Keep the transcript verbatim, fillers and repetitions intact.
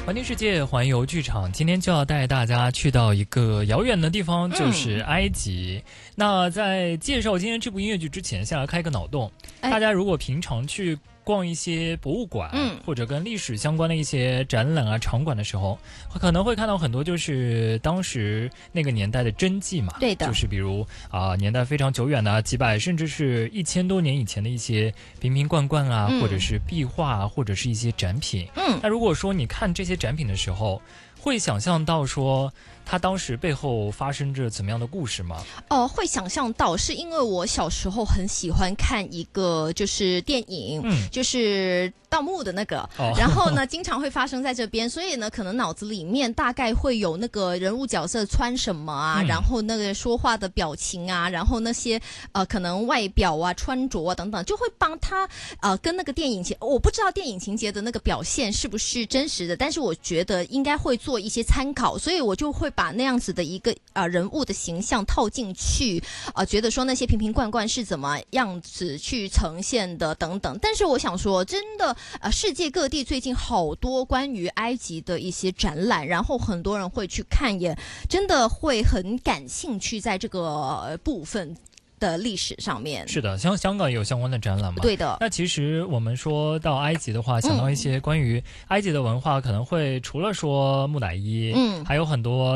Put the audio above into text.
环听世界，环游剧场，今天就要带大家去到一个遥远的地方，就是埃及。嗯、那在介绍今天这部音乐剧之前，先来开个脑洞。哎、大家如果平常去逛一些博物馆、嗯、或者跟历史相关的一些展览啊场馆的时候，可能会看到很多就是当时那个年代的真迹嘛。 对的， 就是比如啊、呃、年代非常久远的几百甚至是一千多年以前的一些瓶瓶罐罐啊、嗯、或者是壁画啊，或者是一些展品。嗯，那如果说你看这些展品的时候，会想象到说他当时背后发生着怎么样的故事吗？ 哦、呃，会想象到，是因为我小时候很喜欢看一个就是电影，嗯，就是盗墓的那个，哦、然后呢，经常会发生在这边，所以呢，可能脑子里面大概会有那个人物角色穿什么啊，嗯、然后那个说话的表情啊，然后那些呃可能外表啊、穿着啊等等，就会帮他呃跟那个电影情，我不知道电影情节的那个表现是不是真实的，但是我觉得应该会做一些参考，所以我就会把那样子的一个呃人物的形象套进去，呃，觉得说那些瓶瓶罐罐是怎么样子去呈现的等等。但是我想说，真的，呃，世界各地最近好多关于埃及的一些展览，然后很多人会去看，也真的会很感兴趣在这个部分的历史上面。 是的，香香港也有相关的展览嘛。 对的。 那其实我们说到埃及的话，想到一些关于埃及的文化，嗯、可能会除了说木乃伊，嗯，还有很多